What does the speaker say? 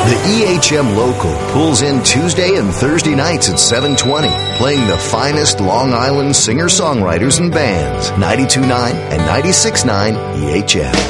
The EHM Local pulls in Tuesday and Thursday nights at 7:20, playing the finest Long Island singer-songwriters and bands. 92.9 and 96.9 EHM.